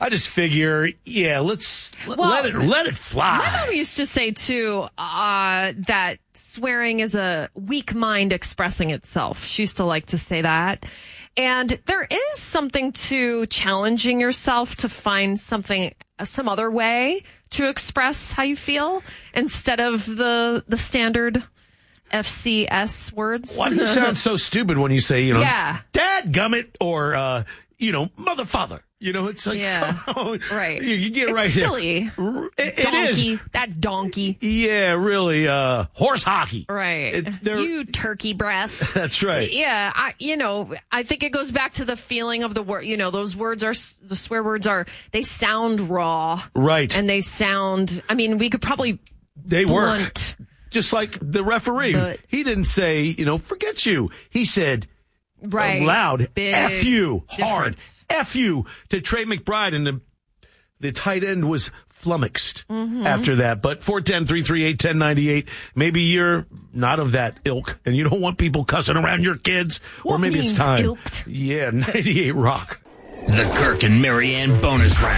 I just figure, let it fly. My mom used to say, too, that swearing is a weak mind expressing itself. She used to like to say that. And there is something to challenging yourself to find some other way to express how you feel instead of the standard FCS words. Why do you sound so stupid when you say, dadgummit or, mother, father? It's like, right. You get it's right silly. Here. It donkey. is. That donkey. Yeah, really. Horse hockey. Right. You turkey breath. That's right. Yeah. I think it goes back to the feeling of the word. Those words the swear words they sound raw. Right. And they sound, we could probably They blunt. work. Just like the referee. He didn't say, forget you. He said, loud, F you, hard. F you to Trey McBride, and the tight end was flummoxed after that. But 410-338-1098, maybe you're not of that ilk, and you don't want people cussing around your kids, or maybe it's time. Ilked? Yeah, 98 Rock. The Kirk and Marianne bonus round.